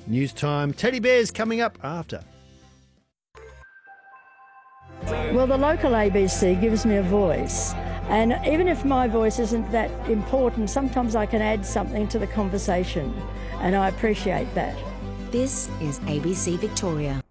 News time. Teddy Bears coming up after. Well, the local ABC gives me a voice. And even if my voice isn't that important, sometimes I can add something to the conversation. And I appreciate that. This is ABC Victoria.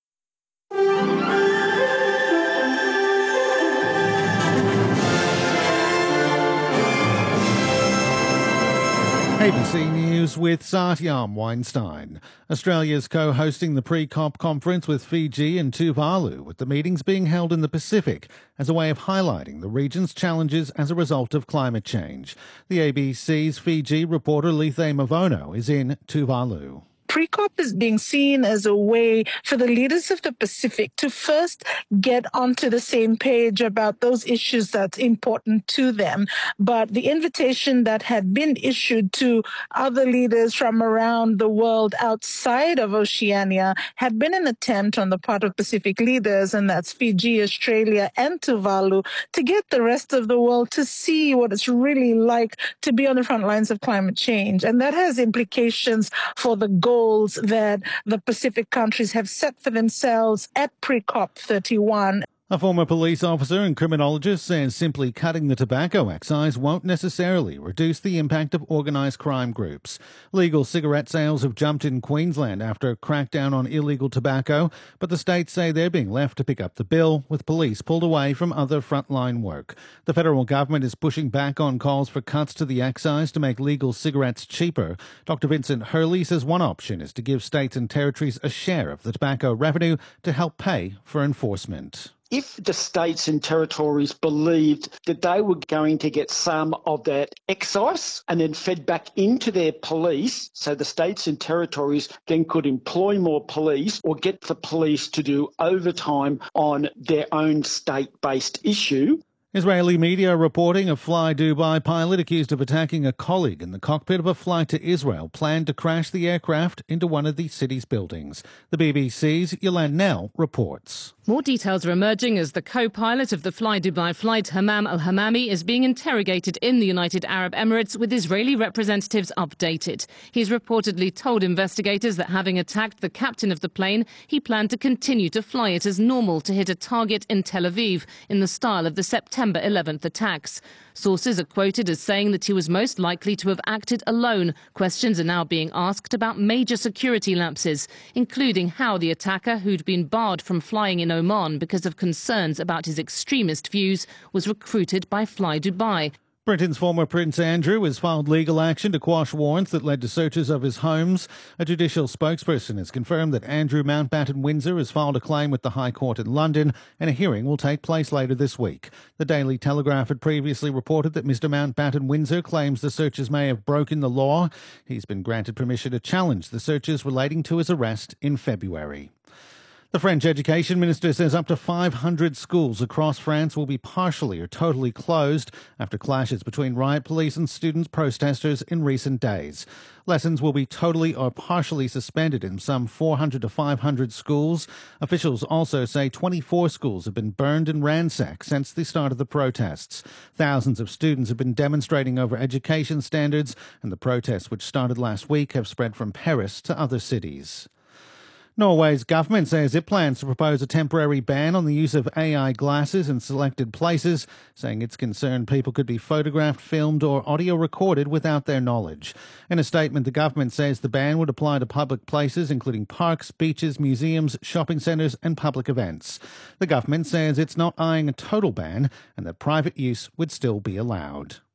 ABC News with Satyam Weinstein. Australia's co-hosting the pre-COP conference with Fiji and Tuvalu, with the meetings being held in the Pacific as a way of highlighting the region's challenges as a result of climate change. The ABC's Fiji reporter Lethe Mavono is in Tuvalu. Pre-COP is being seen as a way for the leaders of the Pacific to first get onto the same page about those issues that's important to them. But the invitation that had been issued to other leaders from around the world outside of Oceania had been an attempt on the part of Pacific leaders, and that's Fiji, Australia, and Tuvalu, to get the rest of the world to see what it's really like to be on the front lines of climate change. And that has implications for the goals that the Pacific countries have set for themselves at pre-COP 31. A former police officer and criminologist says simply cutting the tobacco excise won't necessarily reduce the impact of organised crime groups. Legal cigarette sales have jumped in Queensland after a crackdown on illegal tobacco, but the states say they're being left to pick up the bill, with police pulled away from other frontline work. The federal government is pushing back on calls for cuts to the excise to make legal cigarettes cheaper. Dr Vincent Hurley says one option is to give states and territories a share of the tobacco revenue to help pay for enforcement. If the states and territories believed that they were going to get some of that excise and then fed back into their police, so the states and territories then could employ more police or get the police to do overtime on their own state-based issue. Israeli media are reporting a Fly Dubai pilot accused of attacking a colleague in the cockpit of a flight to Israel planned to crash the aircraft into one of the city's buildings. The BBC's Yolande Nell reports. More details are emerging as the co-pilot of the Fly Dubai flight, Hammam Al-Hammami, is being interrogated in the United Arab Emirates, with Israeli representatives updated. He's reportedly told investigators that having attacked the captain of the plane, he planned to continue to fly it as normal to hit a target in Tel Aviv in the style of the September 11th attacks. Sources are quoted as saying that he was most likely to have acted alone. Questions are now being asked about major security lapses, including how the attacker, who'd been barred from flying in Oman because of concerns about his extremist views, was recruited by Fly Dubai. Britain's former Prince Andrew has filed legal action to quash warrants that led to searches of his homes. A judicial spokesperson has confirmed that Andrew Mountbatten Windsor has filed a claim with the High Court in London, and a hearing will take place later this week. The Daily Telegraph had previously reported that Mr Mountbatten Windsor claims the searches may have broken the law. He's been granted permission to challenge the searches relating to his arrest in February. The French Education Minister says up to 500 schools across France will be partially or totally closed after clashes between riot police and student protesters in recent days. Lessons will be totally or partially suspended in some 400 to 500 schools. Officials also say 24 schools have been burned and ransacked since the start of the protests. Thousands of students have been demonstrating over education standards, and the protests, which started last week, have spread from Paris to other cities. Norway's government says it plans to propose a temporary ban on the use of AI glasses in selected places, saying it's concerned people could be photographed, filmed or audio recorded without their knowledge. In a statement, the government says the ban would apply to public places, including parks, beaches, museums, shopping centres and public events. The government says it's not eyeing a total ban and that private use would still be allowed.